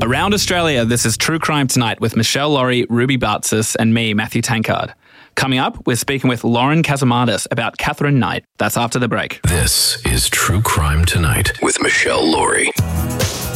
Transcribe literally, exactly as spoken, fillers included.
Around Australia, this is True Crime Tonight with Michelle Laurie, Ruby Bartzis, and me, Matthew Tankard. Coming up, we're speaking with Lauren Casamadis about Katherine Knight. That's after the break. This is True Crime Tonight with Michelle Laurie.